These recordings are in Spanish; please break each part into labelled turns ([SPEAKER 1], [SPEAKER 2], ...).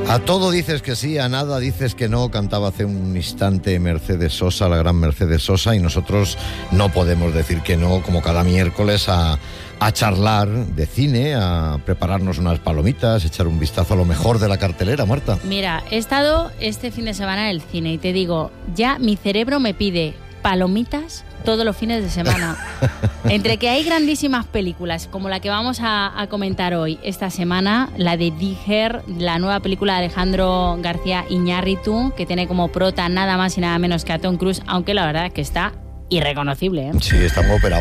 [SPEAKER 1] A todo dices que sí, a nada dices que no, cantaba hace un instante Mercedes Sosa, la gran Mercedes Sosa, y nosotros no podemos decir que no, como cada miércoles, a charlar de cine, a prepararnos unas palomitas, echar un vistazo a lo mejor de la cartelera, Marta.
[SPEAKER 2] Mira, he estado este fin de semana en el cine y te digo, ya mi cerebro me pide palomitas todos los fines de semana. Entre que hay grandísimas películas, como la que vamos a comentar hoy, esta semana, la de Digger, la nueva película de Alejandro García Iñárritu, que tiene como prota nada más y nada menos que a Tom Cruise, aunque la verdad es que está irreconocible, ¿eh?
[SPEAKER 1] Sí, está muy operado.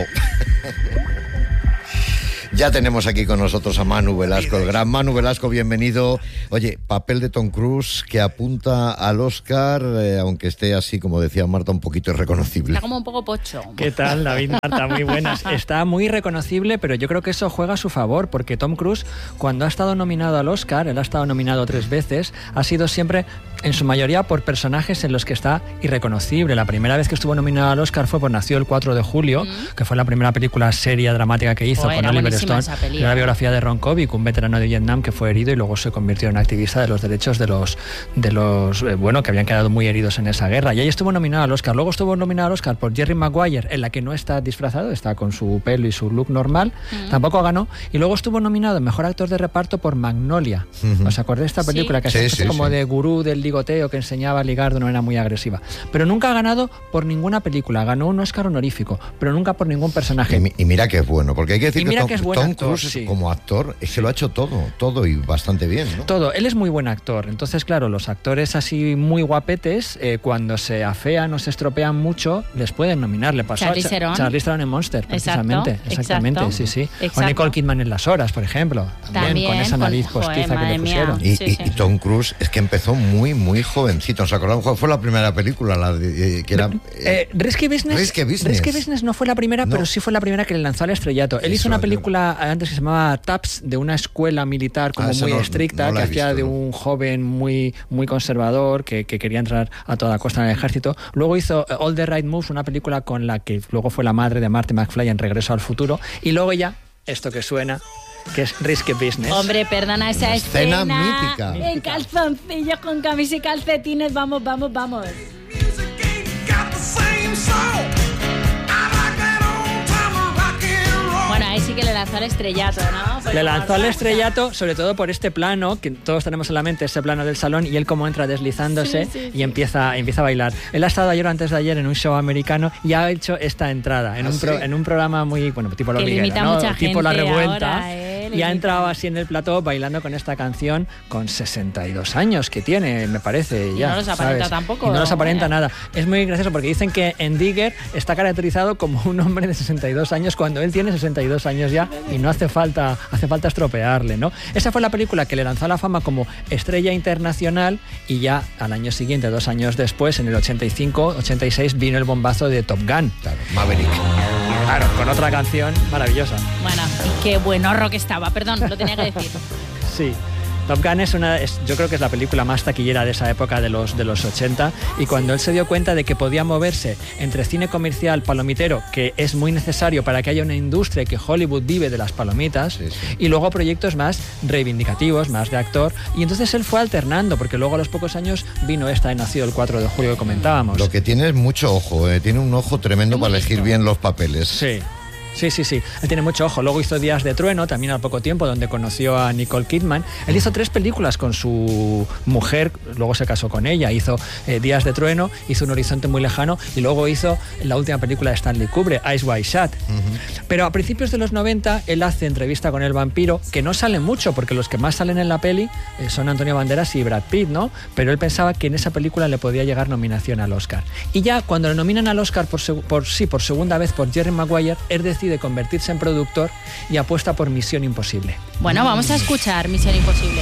[SPEAKER 1] Ya tenemos aquí con nosotros a Manu Velasco, el gran Manu Velasco, bienvenido. Oye, papel de Tom Cruise que apunta al Oscar, aunque esté así, como decía Marta, un poquito irreconocible.
[SPEAKER 2] Está como un poco pocho.
[SPEAKER 3] ¿Qué tal, David, Marta? Muy buenas. Está muy reconocible, pero yo creo que eso juega a su favor, porque Tom Cruise, cuando ha estado nominado al Oscar, él ha estado nominado 3 veces, ha sido siempre, en su mayoría, por personajes en los que está irreconocible. La primera vez que estuvo nominado al Oscar fue por Nació el 4 de julio, que fue la primera película seria dramática que hizo con Oliver Stone. La biografía de Ron Kovic, un veterano de Vietnam que fue herido y luego se convirtió en activista de los derechos de los que habían quedado muy heridos en esa guerra. Y ahí estuvo nominado al Oscar. Luego estuvo nominado al Oscar por Jerry Maguire, en la que no está disfrazado, está con su pelo y su look normal. Tampoco ganó. Y luego estuvo nominado en Mejor Actor de Reparto por Magnolia. ¿Os acordáis de esta película? Que es como de gurú del ligoteo, que enseñaba a ligar de una manera muy agresiva? Pero nunca ha ganado por ninguna película. Ganó un Oscar honorífico, pero nunca por ningún personaje.
[SPEAKER 1] Y mira que es bueno, porque hay que decir
[SPEAKER 3] que
[SPEAKER 1] Tom Cruise, como actor, es que lo ha hecho todo y bastante bien, ¿no?
[SPEAKER 3] Todo. Él es muy buen actor. Entonces, claro, los actores así muy guapetes, cuando se afean o se estropean mucho, les pueden nominar. Le pasó a Charlize Theron en Monster, precisamente. Exactamente, exacto. Sí.
[SPEAKER 2] Exacto.
[SPEAKER 3] O Nicole Kidman en Las Horas, por ejemplo. También con esa nariz postiza que le pusieron.
[SPEAKER 1] Y Tom Cruise es que empezó muy, muy jovencito. ¿Os acordáis cuál fue la primera película? Que era...
[SPEAKER 3] Risky Business. Risky Business no fue la primera, pero sí fue la primera que le lanzó al estrellato. Él hizo una película antes que se llamaba Taps, de una escuela militar como muy estricta, que hacía de un joven muy, muy conservador que quería entrar a toda costa en el ejército. Luego hizo All the Right Moves, una película con la que luego fue la madre de Marty McFly en Regreso al Futuro. Y luego ya, esto que suena, que es Risky Business.
[SPEAKER 2] Hombre, perdona esa escena
[SPEAKER 1] mítica.
[SPEAKER 2] En calzoncillos con camisa y calcetines, vamos. Bueno, ahí sí que le lanzó al estrellato, ¿no?
[SPEAKER 3] Le lanzó al estrellato, sobre todo por este plano, que todos tenemos en la mente, ese plano del salón, y él como entra deslizándose y empieza a bailar. Él ha estado ayer o antes de ayer en un show americano y ha hecho esta entrada en un programa muy, tipo Lo Liguera, ¿no? Tipo La Revuelta. Y ha entrado así en el plató bailando con esta canción con 62 años que tiene, me parece.
[SPEAKER 2] Y
[SPEAKER 3] ya,
[SPEAKER 2] no los aparenta
[SPEAKER 3] ¿sabes?
[SPEAKER 2] tampoco.
[SPEAKER 3] Y no los aparenta nada. Es muy gracioso porque dicen que en Digger está caracterizado como un hombre de 62 años cuando él tiene 62 años ya y no hace falta estropearle, ¿no? Esa fue la película que le lanzó a la fama como estrella internacional y ya al año siguiente, 2 años después, en el 85-86, vino el bombazo de Top Gun.
[SPEAKER 1] Claro, Maverick.
[SPEAKER 3] Claro, con otra canción maravillosa.
[SPEAKER 2] Bueno, y qué buen horror que estaba, perdón, lo tenía que decir.
[SPEAKER 3] Sí. Top Gun yo creo que es la película más taquillera de esa época de los 80, y cuando él se dio cuenta de que podía moverse entre cine comercial, palomitero, que es muy necesario para que haya una industria y que Hollywood vive de las palomitas, y luego proyectos más reivindicativos, más de actor, y entonces él fue alternando, porque luego a los pocos años vino esta de Nacido el 4 de julio que comentábamos.
[SPEAKER 1] Lo que tiene es mucho ojo, tiene un ojo tremendo para elegir bien los papeles.
[SPEAKER 3] Sí. Sí. Él tiene mucho ojo. Luego hizo Días de Trueno, también al poco tiempo, donde conoció a Nicole Kidman. Él hizo 3 películas con su mujer, luego se casó con ella. Hizo Días de Trueno, hizo Un horizonte muy lejano y luego hizo la última película de Stanley Kubrick, Eyes Wide Shut. Pero a principios de los 90 él hace Entrevista con el vampiro, que no sale mucho, porque los que más salen en la peli son Antonio Banderas y Brad Pitt, ¿no? Pero él pensaba que en esa película le podía llegar nominación al Oscar. Y ya cuando le nominan al Oscar por segunda vez por Jerry Maguire, él decide convertirse en productor y apuesta por Misión Imposible.
[SPEAKER 2] Bueno, vamos a escuchar Misión Imposible.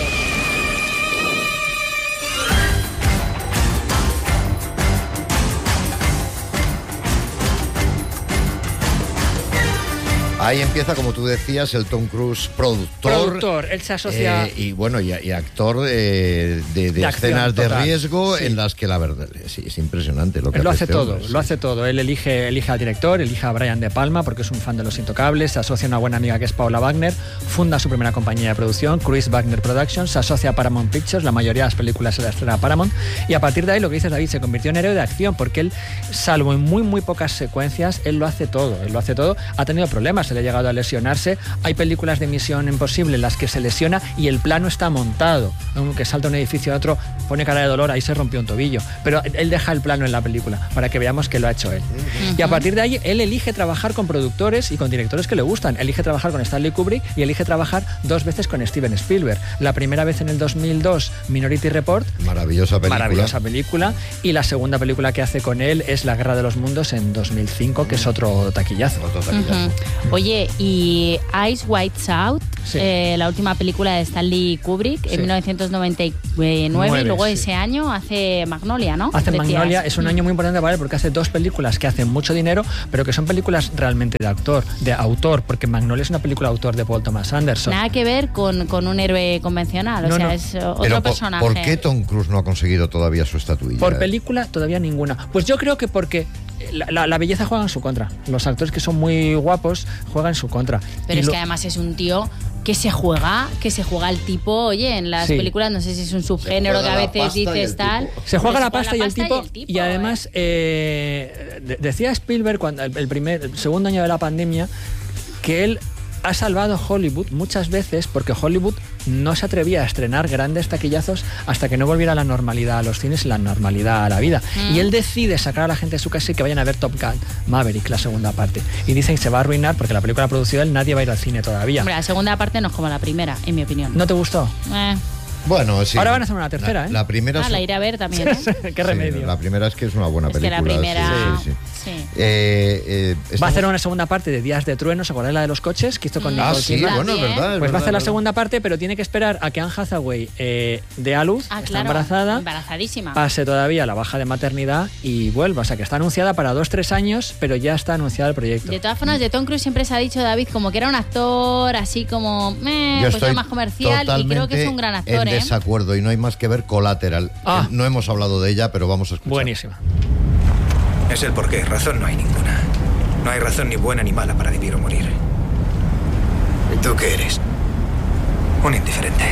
[SPEAKER 1] Ahí empieza, como tú decías, el Tom Cruise productor.
[SPEAKER 3] Él se asocia...
[SPEAKER 1] y actor de escenas de riesgo,
[SPEAKER 3] sí,
[SPEAKER 1] en las que la verdad es impresionante lo que
[SPEAKER 3] él lo hace
[SPEAKER 1] este
[SPEAKER 3] todo,
[SPEAKER 1] hombre,
[SPEAKER 3] lo hace todo. Él elige al director, elige a Brian De Palma porque es un fan de Los Intocables, se asocia a una buena amiga que es Paula Wagner, funda su primera compañía de producción, Cruise Wagner Productions, se asocia a Paramount Pictures, la mayoría de las películas se las estrena a Paramount, y a partir de ahí, lo que dices, David, se convirtió en héroe de acción porque él, salvo en muy pocas secuencias, él lo hace todo. Ha tenido problemas, se le ha llegado a lesionarse. Hay películas de Misión Imposible en las que se lesiona y el plano está montado, aunque salta un edificio a otro, pone cara de dolor, ahí se rompió un tobillo, pero él deja el plano en la película para que veamos que lo ha hecho él. Y a partir de ahí, él elige trabajar con productores y con directores que le gustan. Elige trabajar con Stanley Kubrick y elige trabajar 2 veces con Steven Spielberg. La primera vez en el 2002, Minority Report.
[SPEAKER 1] Maravillosa
[SPEAKER 3] película. Y la segunda película que hace con él es La Guerra de los Mundos en 2005, que es otro taquillazo.
[SPEAKER 2] Oye, y Eyes Wide Shut,
[SPEAKER 3] sí,
[SPEAKER 2] la última película de Stanley Kubrick, en 1999, y luego ese año hace Magnolia, ¿no?
[SPEAKER 3] Hace Magnolia, es un año muy importante para él porque hace 2 películas que hacen mucho dinero, pero que son películas realmente de autor, porque Magnolia es una película de autor de Paul Thomas Anderson.
[SPEAKER 2] Nada que ver con un héroe convencional, es otro personaje.
[SPEAKER 1] ¿Por qué Tom Cruise no ha conseguido todavía su estatuilla?
[SPEAKER 3] Por película, todavía ninguna. Pues yo creo que porque la belleza juega en su contra. Los actores que son muy guapos juegan en su contra.
[SPEAKER 2] Pero es que además es un tío que se juega el tipo, oye, en las películas, no sé si es un subgénero que a veces dices tal.
[SPEAKER 3] Se juega la pasta y el tipo, y además decía Spielberg cuando el segundo año de la pandemia que él ha salvado Hollywood muchas veces porque Hollywood no se atrevía a estrenar grandes taquillazos hasta que no volviera la normalidad a los cines y la normalidad a la vida. Y él decide sacar a la gente de su casa y que vayan a ver Top Gun Maverick, la segunda parte. Y dicen que se va a arruinar porque la película la ha producido él, nadie va a ir al cine todavía.
[SPEAKER 2] Hombre, la segunda parte no es como la primera, en mi opinión.
[SPEAKER 3] ¿No te gustó?
[SPEAKER 1] Bueno, sí.
[SPEAKER 3] Ahora van a hacer una tercera,
[SPEAKER 1] La primera
[SPEAKER 2] la iré a ver también, ¿eh?
[SPEAKER 3] Qué remedio.
[SPEAKER 1] Sí, la primera es que es una buena película.
[SPEAKER 2] Que la primera...
[SPEAKER 1] Sí.
[SPEAKER 3] Va a hacer una segunda parte de Días de Trueno, ¿se acuerdan la de los coches? Que hizo con Nicole Kidman.
[SPEAKER 1] Bueno, es verdad.
[SPEAKER 3] Pues va a hacer la segunda parte, pero tiene que esperar a que Anne Hathaway dé a luz, está embarazada,
[SPEAKER 2] embarazadísima,
[SPEAKER 3] pase todavía la baja de maternidad y vuelva. O sea, que está anunciada para 2-3 años, pero ya está anunciado el proyecto.
[SPEAKER 2] De todas formas, de Tom Cruise siempre se ha dicho, David, como que era un actor así como, pues era más comercial, y creo que es un gran actor,
[SPEAKER 1] en desacuerdo, y no hay más que ver Collateral. No hemos hablado de ella, pero vamos a escuchar.
[SPEAKER 3] Buenísima.
[SPEAKER 4] Es el porqué, razón no hay ninguna. No hay razón ni buena ni mala para vivir o morir. ¿Y tú qué eres? Un indiferente.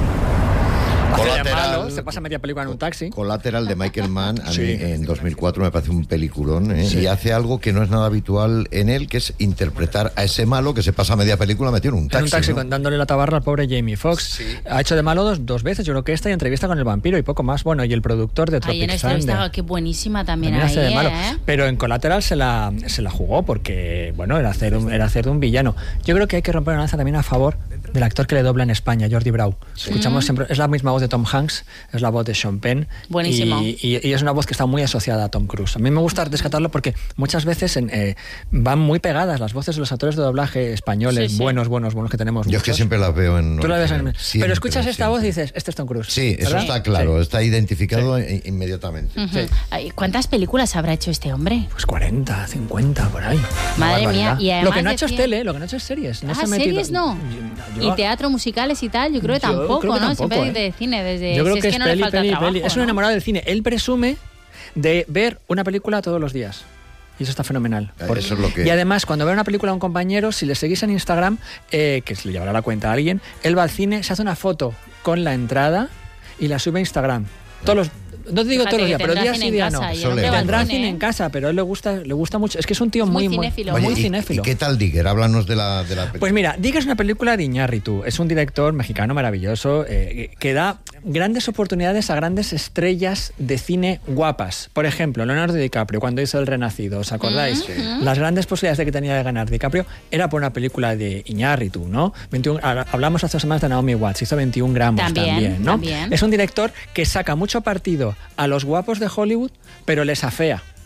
[SPEAKER 1] Collateral,
[SPEAKER 3] se pasa media película en un taxi.
[SPEAKER 1] Collateral de Michael Mann, a mí en 2004 me parece un peliculón, y hace algo que no es nada habitual en él, que es interpretar a ese malo que se pasa media película metido en un taxi.
[SPEAKER 3] En un taxi,
[SPEAKER 1] ¿no?
[SPEAKER 3] dándole la tabarra al pobre Jamie Foxx. Ha hecho de malo dos veces, yo creo que esta y Entrevista con el vampiro y poco más. Bueno, y el productor de Tropic Thunder.
[SPEAKER 2] Qué buenísima también
[SPEAKER 3] hace de malo.
[SPEAKER 2] ¿eh?
[SPEAKER 3] Pero en Collateral se la jugó porque, bueno, era hacer de un villano. Yo creo que hay que romper una lanza también a favor del actor que le dobla en España, Jordi Brau. Escuchamos siempre, es la misma voz de Tom Hanks, es la voz de Sean Penn.
[SPEAKER 2] Buenísimo.
[SPEAKER 3] Y es una voz que está muy asociada a Tom Cruise. A mí me gusta rescatarlo porque muchas veces van muy pegadas las voces de los actores de doblaje españoles, buenos que tenemos.
[SPEAKER 1] Yo es que siempre las veo en...
[SPEAKER 3] Tú la ves pero escuchas esta voz y dices, este es Tom Cruise.
[SPEAKER 1] Sí, ¿verdad? Eso está claro, está identificado inmediatamente.
[SPEAKER 2] ¿Cuántas películas habrá hecho este hombre?
[SPEAKER 3] Pues 40, 50, por ahí.
[SPEAKER 2] Madre mía. Y además
[SPEAKER 3] lo que no ha hecho es tele, lo que no ha hecho es series. No se ha metido...
[SPEAKER 2] series no. Y teatro, musicales y tal, yo creo que tampoco, ¿no? Siempre de cine, desde...
[SPEAKER 3] Yo creo que
[SPEAKER 2] es que no le falta trabajo,
[SPEAKER 3] es un enamorado del cine. Él presume de ver una película todos los días. Y eso está fenomenal.
[SPEAKER 1] Eso es lo que...
[SPEAKER 3] Y además, cuando ve una película a un compañero, si le seguís en Instagram, que se le llevará la cuenta a alguien, él va al cine, se hace una foto con la entrada y la sube a Instagram. No te digo todos los días, pero días sí, días no. Tendrá cine en casa, pero a él le gusta mucho. Es que es un tío muy cinéfilo.
[SPEAKER 1] Muy cinéfilo. ¿Y qué tal Digger? Háblanos de la película.
[SPEAKER 3] Pues mira, Digger es una película de Iñárritu. Es un director mexicano maravilloso que da grandes oportunidades a grandes estrellas de cine guapas. Por ejemplo, Leonardo DiCaprio, cuando hizo El Renacido, ¿os acordáis? Las grandes posibilidades de que tenía de ganar DiCaprio era por una película de Iñárritu, ¿no? Hablamos hace 2 semanas de Naomi Watts, hizo 21 gramos también, ¿no?
[SPEAKER 2] También.
[SPEAKER 3] Es un director que saca mucho partido a los guapos de Hollywood, pero les afea.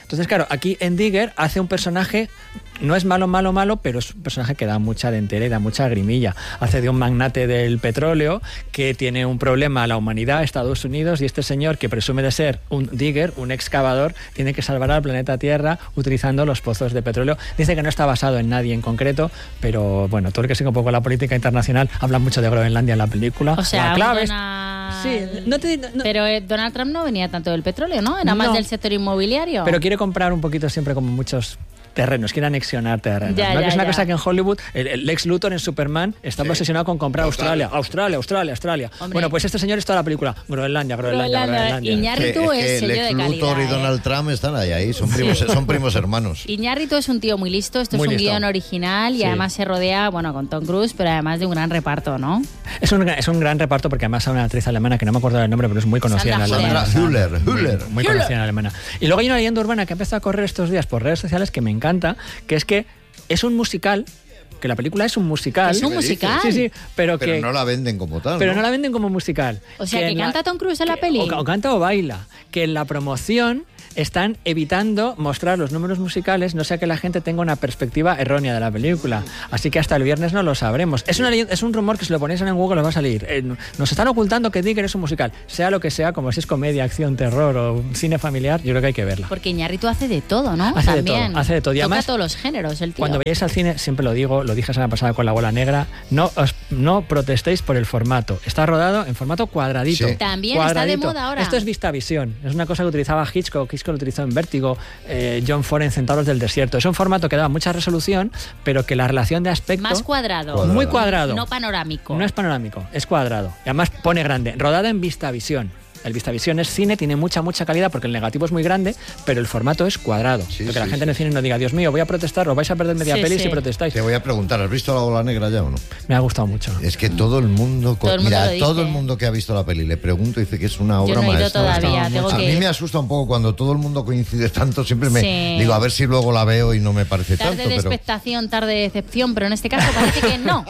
[SPEAKER 3] Entonces, claro, aquí en Digger hace un personaje, no es malo, pero es un personaje que da mucha dentera y da mucha grimilla. Hace de un magnate del petróleo que tiene un problema a la humanidad, Estados Unidos, y este señor que presume de ser un digger, un excavador, tiene que salvar al planeta Tierra utilizando los pozos de petróleo. Dice que no está basado en nadie en concreto, pero bueno, todo el que sigue un poco la política internacional habla mucho de Groenlandia en la película.
[SPEAKER 2] O sea,
[SPEAKER 3] la clave
[SPEAKER 2] sí, pero Donald Trump no venía tanto del petróleo, ¿no? Era más del sector inmobiliario.
[SPEAKER 3] Pero quiere comprar un poquito siempre como muchos terrenos, quiere anexionar terrenos. Que es una cosa que en Hollywood, el Lex Luthor en Superman estaba obsesionado con comprar Australia. Hombre. Bueno, pues este señor está en la película Groenlandia.
[SPEAKER 2] Iñárritu es sello de calidad.
[SPEAKER 1] Lex Luthor y Donald Trump están ahí, son primos hermanos.
[SPEAKER 2] Iñárritu es un tío muy listo, esto es un guión original y además se rodea, bueno, con Tom Cruise, pero además de un gran reparto, ¿no?
[SPEAKER 3] Es un gran reparto porque además hay una actriz alemana que no me acuerdo del nombre, pero es muy conocida en Alemania.
[SPEAKER 1] Sandra Hüller.
[SPEAKER 3] Muy conocida en Alemania. Y luego hay una leyenda urbana que ha empezado a correr estos días por redes sociales que me encanta, que es un musical, que la película es un musical.
[SPEAKER 2] ¿Es un musical?
[SPEAKER 3] Sí, pero
[SPEAKER 1] no la venden como tal.
[SPEAKER 3] Pero no la venden como musical.
[SPEAKER 2] O sea, que canta Tom Cruise en la peli.
[SPEAKER 3] O canta o baila. Que en la promoción están evitando mostrar los números musicales, no sea que la gente tenga una perspectiva errónea de la película. Así que hasta el viernes no lo sabremos. Es un rumor que si lo ponéis en Google os va a salir. Nos están ocultando que Digger es un musical. Sea lo que sea, como si es comedia, acción, terror o cine familiar, yo creo que hay que verla.
[SPEAKER 2] Porque Iñárritu hace de todo, ¿no?
[SPEAKER 3] Hace de todo. Y
[SPEAKER 2] toca
[SPEAKER 3] además,
[SPEAKER 2] todos los géneros, el tío.
[SPEAKER 3] Cuando vayáis al cine, siempre lo digo, lo dije la semana pasada con La Bola Negra, no protestéis por el formato. Está rodado en formato cuadradito.
[SPEAKER 1] Sí.
[SPEAKER 2] También
[SPEAKER 3] cuadradito.
[SPEAKER 2] está de moda ahora.
[SPEAKER 3] Esto es VistaVision. Es una cosa que utilizaba Hitchcock lo utilizó en Vértigo, John Ford en Centauros del Desierto. Es un formato que daba mucha resolución, pero que la relación de aspecto...
[SPEAKER 2] Más cuadrado.
[SPEAKER 3] Muy cuadrado.
[SPEAKER 2] No panorámico.
[SPEAKER 3] No es panorámico, es cuadrado. Y además pone grande. Rodada en VistaVision. El VistaVision es cine, tiene mucha calidad porque el negativo es muy grande, pero el formato es cuadrado. La gente en el cine no diga, Dios mío, voy a protestar, os vais a perder media peli si protestáis.
[SPEAKER 1] Te voy a preguntar, ¿has visto La Bola Negra ya o no?
[SPEAKER 3] Me ha gustado mucho.
[SPEAKER 1] Es que todo el mundo que ha visto la peli le pregunto y dice que es una obra maestra. A mí me asusta un poco cuando todo el mundo coincide tanto, siempre me digo, a ver si luego la veo y no me parece tanto.
[SPEAKER 2] Tarde de expectación, tarde de decepción, pero en este caso parece que no.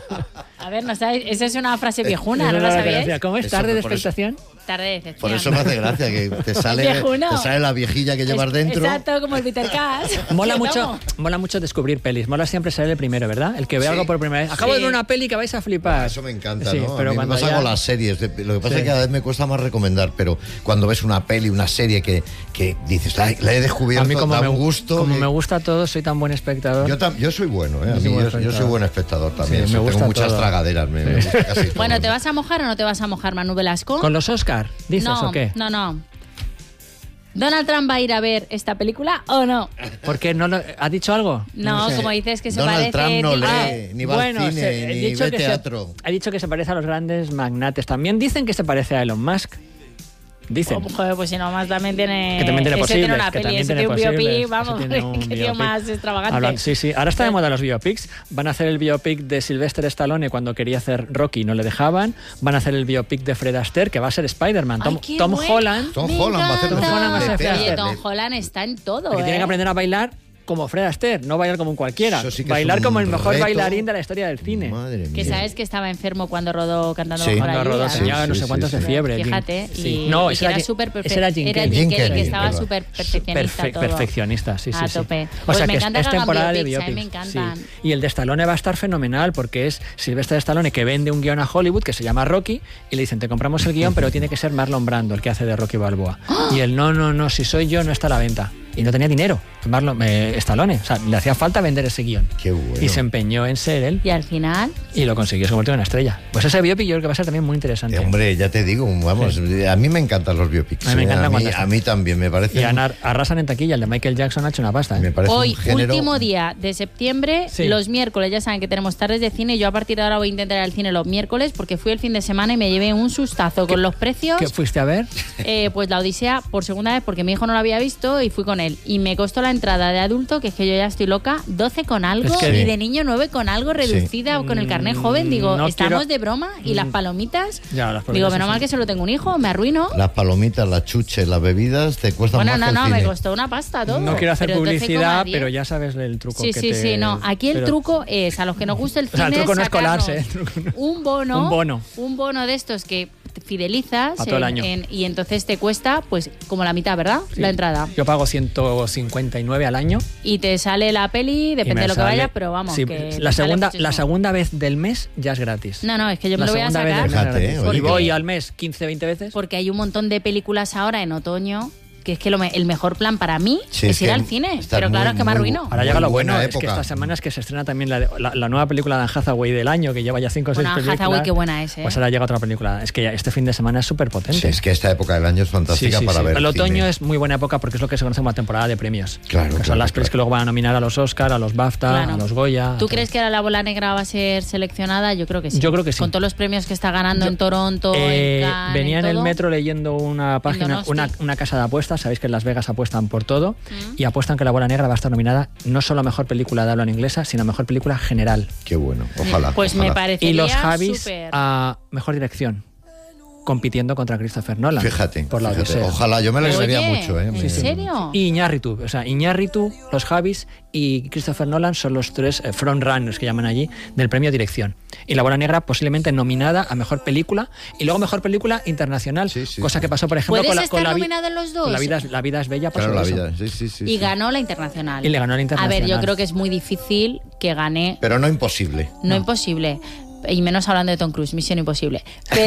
[SPEAKER 2] A ver, ¿no sabéis? Esa es una frase viejuna, ¿no la sabíais?
[SPEAKER 3] ¿Cómo es? ¿Tarde de expectación?
[SPEAKER 2] Tarde de decepción.
[SPEAKER 1] Por eso me hace gracia que te sale la viejilla que llevas dentro.
[SPEAKER 2] Exacto, como el Peter Cash.
[SPEAKER 3] Mola mucho descubrir pelis. Mola siempre ser el primero, ¿verdad? El que ve algo por primera vez. Acabo de ver una peli que vais a flipar.
[SPEAKER 1] Eso me encanta, ¿no?
[SPEAKER 3] Pero
[SPEAKER 1] a mí me pasa con las series. Lo que pasa es que cada vez me cuesta más recomendar, pero cuando ves una peli, una serie que dices, la he descubierto,
[SPEAKER 3] a mí como
[SPEAKER 1] da un gusto.
[SPEAKER 3] Como me gusta todo, soy tan buen espectador.
[SPEAKER 1] Yo soy bueno, ¿eh? Yo soy buen espectador también.
[SPEAKER 3] Sí, me gusta
[SPEAKER 1] tengo muchas
[SPEAKER 3] todo.
[SPEAKER 1] tragaderas. Me gusta casi todo.
[SPEAKER 2] Bueno, ¿te vas a mojar o no te vas a mojar, Manu Velasco?
[SPEAKER 3] ¿Con los Oscar? ¿Dices o qué?
[SPEAKER 2] No. ¿Donald Trump va a ir a ver esta película o no?
[SPEAKER 3] ¿Por qué? ¿Ha dicho algo?
[SPEAKER 2] No,
[SPEAKER 3] sé.
[SPEAKER 2] como dices que se
[SPEAKER 1] Donald
[SPEAKER 2] parece...
[SPEAKER 1] Trump no lee, ni va al cine, ni ve teatro.
[SPEAKER 3] Ha dicho que se parece a los grandes magnates. También dicen que se parece a Elon Musk. Dicen.
[SPEAKER 2] Joder, pues si no más también tiene...
[SPEAKER 3] Que también tiene posibles.
[SPEAKER 2] Tiene una
[SPEAKER 3] que
[SPEAKER 2] peli,
[SPEAKER 3] también tiene
[SPEAKER 2] un biopic, vamos, qué tío más extravagante.
[SPEAKER 3] Sí. Ahora está de moda los biopics. Van a hacer el biopic de Sylvester Stallone cuando quería hacer Rocky, no le dejaban. Van a hacer el biopic de Fred Astaire, que va a ser Spider-Man. Tom Holland.
[SPEAKER 1] Tom Holland va a hacer
[SPEAKER 2] Oye, Tom Holland está en todo,
[SPEAKER 3] Porque tiene que aprender a bailar como Fred Astaire, no bailar como un cualquiera. Bailar como el mejor bailarín de la historia del cine.
[SPEAKER 1] Madre mía.
[SPEAKER 2] Que sabes que estaba enfermo cuando rodó cantando
[SPEAKER 1] Sí,
[SPEAKER 2] por ahí.
[SPEAKER 3] Cuando rodó tenía no sé cuántos de fiebre.
[SPEAKER 2] Fíjate.
[SPEAKER 3] Sí.
[SPEAKER 2] Y
[SPEAKER 3] ese
[SPEAKER 2] era súper
[SPEAKER 3] era Jim Kelly,
[SPEAKER 2] que estaba súper perfeccionista todo.
[SPEAKER 3] Perfeccionista, sí.
[SPEAKER 2] A tope.
[SPEAKER 3] O sea
[SPEAKER 2] me
[SPEAKER 3] que
[SPEAKER 2] encanta
[SPEAKER 3] es
[SPEAKER 2] que hagan
[SPEAKER 3] temporada de
[SPEAKER 2] biopics,
[SPEAKER 3] biopics.
[SPEAKER 2] me encantan.
[SPEAKER 3] Sí. Y el de Stallone va a estar fenomenal porque es Sylvester Stallone que vende un guión a Hollywood que se llama Rocky y le dicen, te compramos el guión, pero tiene que ser Marlon Brando el que hace de Rocky Balboa. Y él, no, si soy yo no está a la venta. Y no tenía dinero, Stallone. O sea, le hacía falta vender ese guión.
[SPEAKER 1] Qué bueno.
[SPEAKER 3] Y se empeñó en ser él.
[SPEAKER 2] Y al final...
[SPEAKER 3] Y lo consiguió, se convirtió en una estrella. Pues ese biopic yo creo que va a ser también muy interesante.
[SPEAKER 1] Hombre, ya te digo, vamos, a mí me encantan los biopics.
[SPEAKER 3] A mí me encantan
[SPEAKER 1] a mí también, me parece.
[SPEAKER 3] Y arrasan en taquilla, el de Michael Jackson ha hecho una pasta.
[SPEAKER 1] Me parece
[SPEAKER 2] Hoy,
[SPEAKER 1] un género...
[SPEAKER 2] último día de septiembre, los miércoles, ya saben que tenemos tardes de cine. Yo a partir de ahora voy a intentar ir al cine los miércoles porque fui el fin de semana y me llevé un sustazo con los precios.
[SPEAKER 3] ¿Qué fuiste a ver?
[SPEAKER 2] Pues La Odisea por segunda vez porque mi hijo no lo había visto y fui con él. Y me costó la entrada de adulto, que es que yo ya estoy loca, 12 con algo y de niño 9 con algo reducida con el carnet joven. Digo, ¿estamos de broma? ¿Y las palomitas? Digo, menos mal que solo tengo un hijo, me arruino.
[SPEAKER 1] Las palomitas, las chuches, las bebidas te cuestan más que el cine.
[SPEAKER 2] Me costó una pasta todo.
[SPEAKER 3] No quiero hacer publicidad, pero ya sabes el truco
[SPEAKER 2] Sí, no. Aquí el truco es, a los que nos gusta el cine,
[SPEAKER 3] el truco no es colarse.
[SPEAKER 2] un bono de estos que fidelizas
[SPEAKER 3] todo el año.
[SPEAKER 2] y entonces te cuesta pues como la mitad, ¿verdad?
[SPEAKER 3] Sí.
[SPEAKER 2] La entrada.
[SPEAKER 3] Yo pago 159 al año.
[SPEAKER 2] Y te sale la peli, depende de lo que vaya, pero vamos,
[SPEAKER 3] sí,
[SPEAKER 2] que
[SPEAKER 3] la
[SPEAKER 2] te sale
[SPEAKER 3] segunda
[SPEAKER 2] muchísimo.
[SPEAKER 3] vez del mes ya es gratis.
[SPEAKER 2] No, es que yo me lo voy a
[SPEAKER 3] segunda vez
[SPEAKER 2] sacar
[SPEAKER 3] del mes es
[SPEAKER 1] Fíjate,
[SPEAKER 3] gratis.
[SPEAKER 1] oye,
[SPEAKER 3] Y voy
[SPEAKER 1] que-
[SPEAKER 3] al mes 15, 20 veces.
[SPEAKER 2] porque hay un montón de películas ahora en otoño que es que el mejor plan para mí
[SPEAKER 1] Sí,
[SPEAKER 2] es
[SPEAKER 1] es
[SPEAKER 2] ir
[SPEAKER 1] que
[SPEAKER 2] al cine.
[SPEAKER 1] está
[SPEAKER 2] Pero claro,
[SPEAKER 1] muy,
[SPEAKER 2] es que me
[SPEAKER 1] muy
[SPEAKER 2] arruinó.
[SPEAKER 3] Ahora llega lo
[SPEAKER 1] Muy buena
[SPEAKER 3] bueno, es que
[SPEAKER 1] época.
[SPEAKER 3] esta semana es que se estrena también la nueva película de Anne Hathaway del año, que lleva ya 5 o 6
[SPEAKER 2] Bueno,
[SPEAKER 3] películas.
[SPEAKER 2] Hathaway, qué buena es, ¿eh?
[SPEAKER 3] Pues ahora llega otra película. Es que ya este fin de semana es súper potente.
[SPEAKER 1] Sí, es que esta época del año es fantástica para ver
[SPEAKER 3] El otoño
[SPEAKER 1] cine.
[SPEAKER 3] es muy buena época porque es lo que se conoce como la temporada de premios.
[SPEAKER 1] Claro,
[SPEAKER 3] que son
[SPEAKER 1] claro,
[SPEAKER 3] las pelis
[SPEAKER 1] claro.
[SPEAKER 3] que luego van a nominar a los Oscar, a los BAFTA,
[SPEAKER 2] Claro.
[SPEAKER 3] a los Goya.
[SPEAKER 2] ¿Tú crees que ahora la bola negra va a ser seleccionada? Yo creo que sí.
[SPEAKER 3] Yo creo que sí.
[SPEAKER 2] Con todos los premios que está ganando en Toronto, en Cannes,
[SPEAKER 3] venía en el
[SPEAKER 2] todo.
[SPEAKER 3] metro leyendo una página,
[SPEAKER 2] Donosti.
[SPEAKER 3] una casa de apuestas. Sabéis que en Las Vegas apuestan por todo y apuestan que La Bola Negra va a estar nominada no solo a mejor película de habla inglesa, sino a mejor película general.
[SPEAKER 1] Qué bueno, ojalá.
[SPEAKER 2] Pues
[SPEAKER 1] ojalá.
[SPEAKER 2] me parecería
[SPEAKER 3] Y los Javis
[SPEAKER 2] súper.
[SPEAKER 3] a mejor dirección, compitiendo contra Christopher Nolan.
[SPEAKER 1] Fíjate,
[SPEAKER 3] por la
[SPEAKER 1] fíjate.
[SPEAKER 3] Odisea.
[SPEAKER 1] Ojalá, yo me alegraría
[SPEAKER 2] Oye,
[SPEAKER 1] mucho.
[SPEAKER 2] ¿en
[SPEAKER 1] Me-
[SPEAKER 2] serio?
[SPEAKER 3] Y Iñárritu, Iñárritu, los Javis y Christopher Nolan son los tres frontrunners que llaman allí del premio Dirección. Y La Bola Negra posiblemente nominada a mejor película y luego mejor película internacional,
[SPEAKER 1] Sí, sí,
[SPEAKER 3] cosa
[SPEAKER 1] sí.
[SPEAKER 3] que pasó por ejemplo
[SPEAKER 2] ¿Puedes
[SPEAKER 3] con la
[SPEAKER 2] estar
[SPEAKER 3] vi-
[SPEAKER 2] nominado en los dos?
[SPEAKER 3] con la vida es bella, pasó
[SPEAKER 1] Claro, la
[SPEAKER 3] eso.
[SPEAKER 1] vida. Sí, sí, sí.
[SPEAKER 2] Y
[SPEAKER 1] sí.
[SPEAKER 2] ganó la internacional.
[SPEAKER 3] Y le ganó la internacional.
[SPEAKER 2] A ver, yo creo que es muy difícil que gane.
[SPEAKER 1] Pero no imposible.
[SPEAKER 2] No imposible. Y menos hablando de Tom Cruise, Misión Imposible.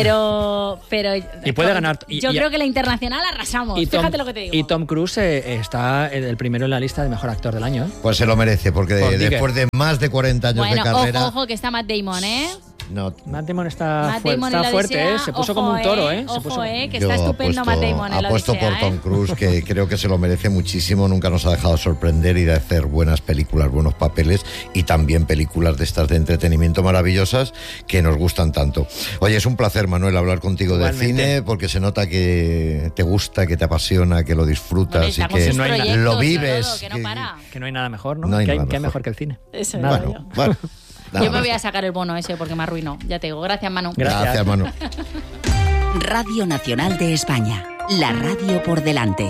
[SPEAKER 2] Pero
[SPEAKER 3] Y puede ganar.
[SPEAKER 2] Yo creo que la internacional arrasamos. Fíjate lo que te digo.
[SPEAKER 3] Y Tom Cruise está el primero en la lista de mejor actor del año. ¿eh?
[SPEAKER 1] Pues se lo merece, porque
[SPEAKER 3] Por Digger.
[SPEAKER 1] después de más de 40 años
[SPEAKER 2] Bueno,
[SPEAKER 1] de carrera.
[SPEAKER 2] ojo, que está Matt Damon, ¿eh?
[SPEAKER 1] No,
[SPEAKER 3] Matt Damon está,
[SPEAKER 2] Matt Damon en
[SPEAKER 3] está
[SPEAKER 2] la
[SPEAKER 3] fuerte,
[SPEAKER 2] Odisea,
[SPEAKER 3] ¿eh? Se puso
[SPEAKER 2] ojo,
[SPEAKER 3] como un toro, ¿eh? Se
[SPEAKER 2] Ojo,
[SPEAKER 3] puso-
[SPEAKER 2] que
[SPEAKER 1] yo
[SPEAKER 2] está estupendo Matt Damon en la
[SPEAKER 1] apuesto
[SPEAKER 2] Odisea,
[SPEAKER 1] por Tom
[SPEAKER 2] ¿eh?
[SPEAKER 1] Cruise, que creo que se lo merece muchísimo. Nunca nos ha dejado sorprender y de hacer buenas películas, buenos papeles y también películas de estas de entretenimiento maravillosas que nos gustan tanto. Oye, es un placer, Manuel, hablar contigo de
[SPEAKER 3] Igualmente.
[SPEAKER 1] cine, porque se nota que te gusta, que te apasiona, que lo
[SPEAKER 2] Bueno,
[SPEAKER 1] disfrutas y
[SPEAKER 2] está con
[SPEAKER 1] que
[SPEAKER 2] sus
[SPEAKER 3] no hay nada.
[SPEAKER 2] proyectos
[SPEAKER 1] lo
[SPEAKER 2] y
[SPEAKER 1] vives.
[SPEAKER 2] todo, que no para.
[SPEAKER 3] Que no hay nada mejor, ¿no?
[SPEAKER 1] No hay
[SPEAKER 3] que,
[SPEAKER 1] nada
[SPEAKER 3] que hay
[SPEAKER 1] mejor.
[SPEAKER 3] mejor que el cine.
[SPEAKER 2] Eso
[SPEAKER 3] Nada.
[SPEAKER 2] digo
[SPEAKER 1] Bueno,
[SPEAKER 2] yo.
[SPEAKER 1] bueno. Nada
[SPEAKER 2] Yo me
[SPEAKER 1] más.
[SPEAKER 2] voy a sacar el bono ese porque me arruinó. Ya te digo. Gracias, Manu.
[SPEAKER 1] Gracias, Manu.
[SPEAKER 5] Radio Nacional de España. La radio por delante.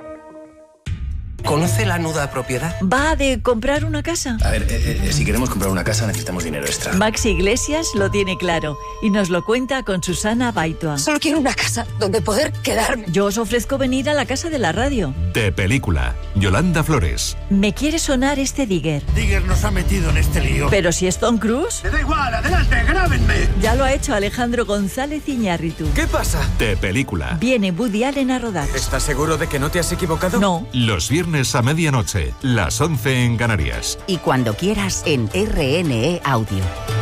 [SPEAKER 6] ¿Conoce la nuda propiedad?
[SPEAKER 7] ¿Va de comprar una casa?
[SPEAKER 6] A ver, si queremos comprar una casa necesitamos dinero extra.
[SPEAKER 7] Maxi Iglesias lo tiene claro y nos lo cuenta con Susana Baitua.
[SPEAKER 8] Solo quiero una casa donde poder quedarme.
[SPEAKER 7] Yo os ofrezco venir a la casa de la radio.
[SPEAKER 9] De película, Yolanda Flores.
[SPEAKER 7] Me quiere sonar este Digger.
[SPEAKER 10] Digger nos ha metido en este lío.
[SPEAKER 7] Pero si es Tom Cruise,
[SPEAKER 10] ¡Me da igual! ¡Adelante! ¡Grábenme!
[SPEAKER 7] ya lo ha hecho Alejandro González Iñárritu.
[SPEAKER 6] ¿Qué pasa?
[SPEAKER 9] De película,
[SPEAKER 7] Viene Woody Allen a rodar.
[SPEAKER 6] ¿Estás seguro de que no te has equivocado?
[SPEAKER 7] No.
[SPEAKER 9] los viernes a medianoche, las 11 en Canarias.
[SPEAKER 5] Y cuando quieras en RNE Audio.